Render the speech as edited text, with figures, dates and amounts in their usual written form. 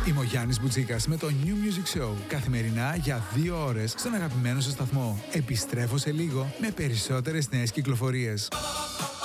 Είμαι ο Γιάννης Μπουτσίκας με το New Music Show. Καθημερινά για 2 ώρες στον αγαπημένο σας σταθμό. Επιστρέφω σε λίγο με περισσότερες νέες κυκλοφορίες.